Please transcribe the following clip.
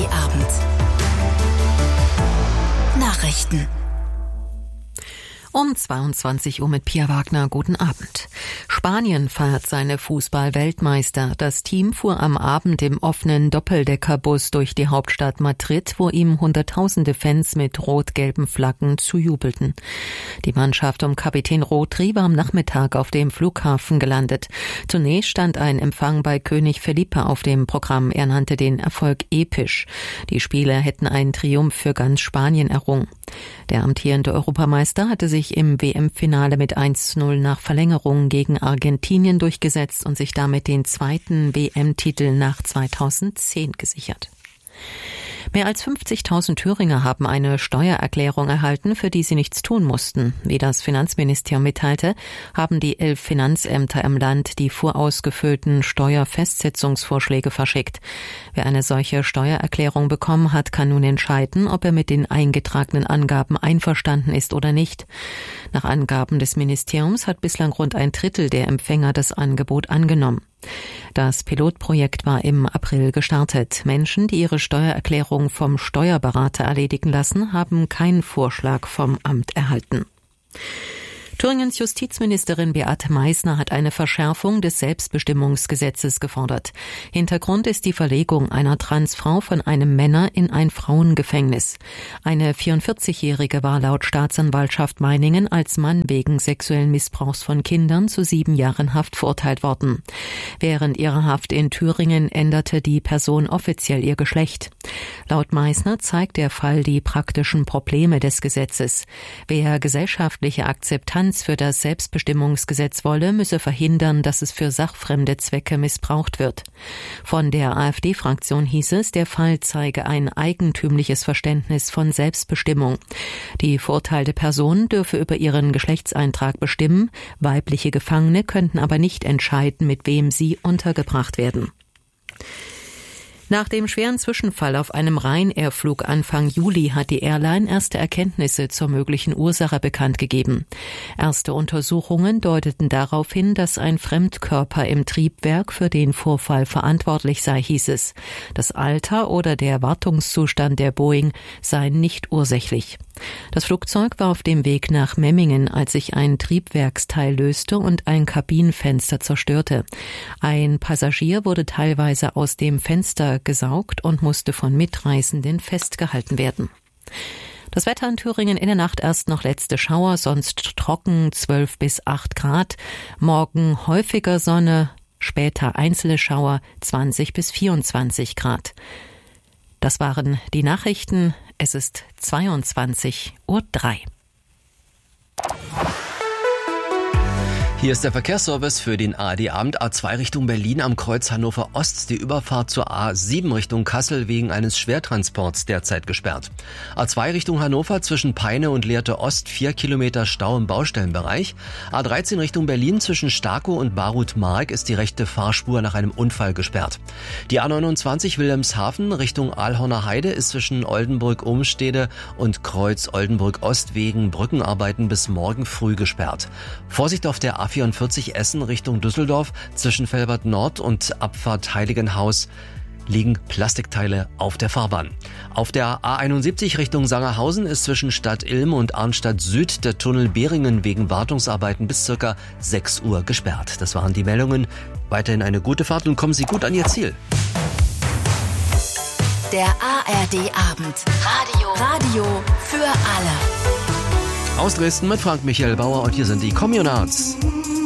ARD-Abend. Nachrichten. Um 22 Uhr mit Pia Wagner. Guten Abend. Spanien feiert seine Fußball-Weltmeister. Das Team fuhr am Abend im offenen Doppeldeckerbus durch die Hauptstadt Madrid, wo ihm Hunderttausende Fans mit rot-gelben Flaggen zujubelten. Die Mannschaft um Kapitän Rodri war am Nachmittag auf dem Flughafen gelandet. Zunächst stand ein Empfang bei König Felipe auf dem Programm. Er nannte den Erfolg episch. Die Spieler hätten einen Triumph für ganz Spanien errungen. Der amtierende Europameister hatte sich im WM-Finale mit 1:0 nach Verlängerung gegen Argentinien durchgesetzt und sich damit den zweiten WM-Titel nach 2010 gesichert. Mehr als 50.000 Thüringer haben eine Steuererklärung erhalten, für die sie nichts tun mussten. Wie das Finanzministerium mitteilte, haben die 11 Finanzämter im Land die vorausgefüllten Steuerfestsetzungsvorschläge verschickt. Wer eine solche Steuererklärung bekommen hat, kann nun entscheiden, ob er mit den eingetragenen Angaben einverstanden ist oder nicht. Nach Angaben des Ministeriums hat bislang rund ein Drittel der Empfänger das Angebot angenommen. Das Pilotprojekt war im April gestartet. Menschen, die ihre Steuererklärung vom Steuerberater erledigen lassen, haben keinen Vorschlag vom Amt erhalten. Thüringens Justizministerin Beate Meißner hat eine Verschärfung des Selbstbestimmungsgesetzes gefordert. Hintergrund ist die Verlegung einer Transfrau von einem Männer- in ein Frauengefängnis. Eine 44-Jährige war laut Staatsanwaltschaft Meiningen als Mann wegen sexuellen Missbrauchs von Kindern zu 7 Jahren Haft verurteilt worden. Während ihrer Haft in Thüringen änderte die Person offiziell ihr Geschlecht. Laut Meißner zeigt der Fall die praktischen Probleme des Gesetzes. Wer gesellschaftliche Akzeptanz für das Selbstbestimmungsgesetz wolle, müsse verhindern, dass es für sachfremde Zwecke missbraucht wird. Von der AfD-Fraktion hieß es, der Fall zeige ein eigentümliches Verständnis von Selbstbestimmung. Die verurteilte Person dürfe über ihren Geschlechtseintrag bestimmen, weibliche Gefangene könnten aber nicht entscheiden, mit wem sie untergebracht werden. Nach dem schweren Zwischenfall auf einem Ryanair-Flug Anfang Juli hat die Airline erste Erkenntnisse zur möglichen Ursache bekannt gegeben. Erste Untersuchungen deuteten darauf hin, dass ein Fremdkörper im Triebwerk für den Vorfall verantwortlich sei, hieß es. Das Alter oder der Wartungszustand der Boeing seien nicht ursächlich. Das Flugzeug war auf dem Weg nach Memmingen, als sich ein Triebwerksteil löste und ein Kabinenfenster zerstörte. Ein Passagier wurde teilweise aus dem Fenster gesaugt und musste von Mitreisenden festgehalten werden. Das Wetter in Thüringen in der Nacht erst noch letzte Schauer, sonst trocken 12 bis 8 Grad. Morgen häufiger Sonne, später einzelne Schauer 20 bis 24 Grad. Das waren die Nachrichten. Es ist 22:03 Uhr. Hier ist der Verkehrsservice für den ARD-Abend. A2 Richtung Berlin am Kreuz Hannover Ost. Die Überfahrt zur A7 Richtung Kassel wegen eines Schwertransports derzeit gesperrt. A2 Richtung Hannover zwischen Peine und Lehrte Ost 4 Kilometer Stau im Baustellenbereich. A13 Richtung Berlin zwischen Starkow und Barut-Mark ist die rechte Fahrspur nach einem Unfall gesperrt. Die A29 Wilhelmshaven Richtung Aalhorner Heide ist zwischen Oldenburg-Umstede und Kreuz Oldenburg Ost wegen Brückenarbeiten bis morgen früh gesperrt. Vorsicht auf der A44 Essen Richtung Düsseldorf zwischen Velbert Nord und Abfahrt Heiligenhaus liegen Plastikteile auf der Fahrbahn. Auf der A71 Richtung Sangerhausen ist zwischen Stadt Ilm und Arnstadt Süd der Tunnel Behringen wegen Wartungsarbeiten bis ca. 6 Uhr gesperrt. Das waren die Meldungen. Weiterhin eine gute Fahrt und kommen Sie gut an Ihr Ziel. Der ARD-Abend. Radio für alle. Aus Dresden mit Frank Michael Bauer und hier sind die Communards.